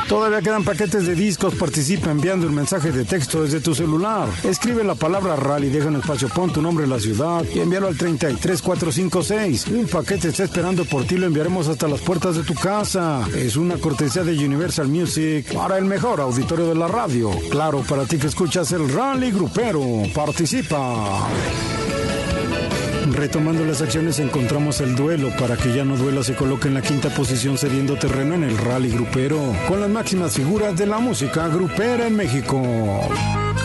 Todavía quedan paquetes de discos. Participa enviando un mensaje de texto desde tu celular. Escribe la palabra rally, deja un espacio, pon tu nombre, la ciudad y envíalo al 33456. Un paquete está esperando por ti, lo enviaremos hasta las puertas de tu casa. Es una cortesía de Universal Music para el mejor auditorio de la radio. Claro, para ti que escuchas el Rally Grupero. Participa. Retomando las acciones, encontramos el duelo. Para que ya no duela, se coloca en la quinta posición, cediendo terreno en el Rally Grupero, con las máximas figuras de la música grupera en México.